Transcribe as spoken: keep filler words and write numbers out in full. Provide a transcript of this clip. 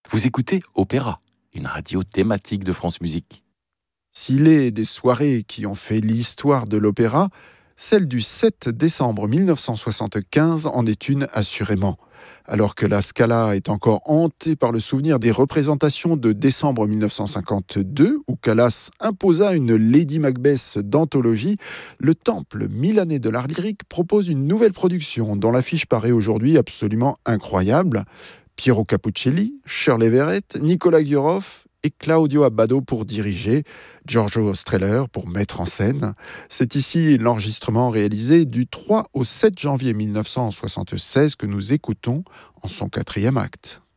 Vous écoutez Opéra, une radio thématique de France Musique. S'il est des soirées qui ont fait l'histoire de l'opéra, celle du sept décembre mille neuf cent soixante-quinze en est une assurément. Alors que la Scala est encore hantée par le souvenir des représentations de décembre mille neuf cent cinquante-deux, où Callas imposa une Lady Macbeth d'anthologie, le Temple milanais de l'art lyrique propose une nouvelle production dont l'affiche paraît aujourd'hui absolument incroyable. Piero Capuccelli, Shirley Verrett, Nicolas Ghiorov et Claudio Abbado pour diriger, Giorgio Strehler pour mettre en scène. C'est ici l'enregistrement réalisé du trois au sept janvier mille neuf cent soixante-seize que nous écoutons en son quatrième acte.